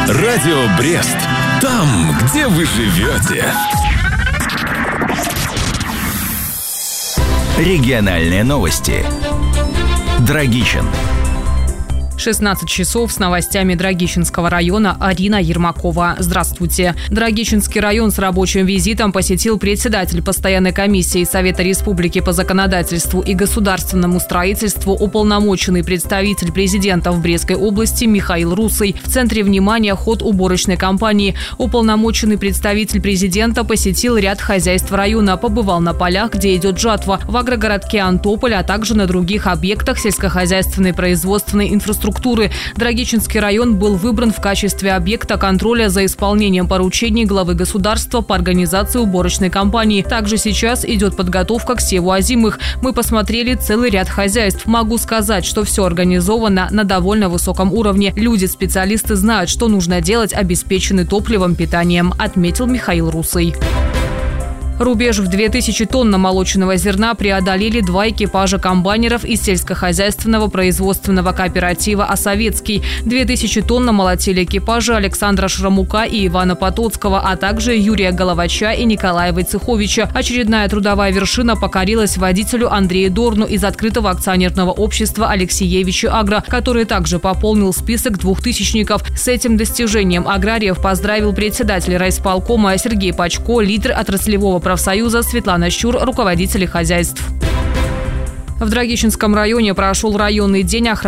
Радио Брест. Там, где вы живете. Региональные новости. Драгичин. 16 часов с новостями Драгичинского района. Арина Ермакова. Здравствуйте. Драгичинский район с рабочим визитом посетил председатель постоянной комиссии Совета Республики по законодательству и государственному строительству, уполномоченный представитель президента в Брестской области Михаил Русый. В центре внимания ход уборочной кампании. Уполномоченный представитель президента посетил ряд хозяйств района, побывал на полях, где идет жатва, в агрогородке Антополь, а также на других объектах сельскохозяйственной производственной инфраструктуры. Драгичинский район был выбран в качестве объекта контроля за исполнением поручений главы государства по организации уборочной кампании. Также сейчас идет подготовка к севу озимых. Мы посмотрели целый ряд хозяйств. Могу сказать, что все организовано на довольно высоком уровне. Люди, специалисты знают, что нужно делать, обеспечены топливом, питанием, отметил Михаил Русый. Рубеж в 2000 тонн намолоченного зерна преодолели 2 экипажа комбайнеров из сельскохозяйственного производственного кооператива «Осоветский». 2000 тонн намолотили экипажи Александра Шрамука и Ивана Потоцкого, а также Юрия Головача и Николая Войцеховича. Очередная трудовая вершина покорилась водителю Андрею Дорну из открытого акционерного общества «Алексеевичи Агро», который также пополнил список двухтысячников. С этим достижением аграриев поздравил председатель райисполкома Сергей Пачко, лидер отраслевого профсоюза Светлана Щур, руководители хозяйств. В Драгичинском районе прошел районный день охраны